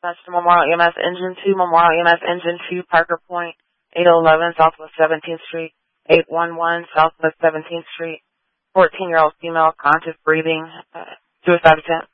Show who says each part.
Speaker 1: dispatch to Memorial EMS Engine 2, Memorial EMS Engine 2, Parker Point, 811 Southwest 17th Street, 811 Southwest 17th Street, 14-year-old female, conscious breathing, suicide attempt.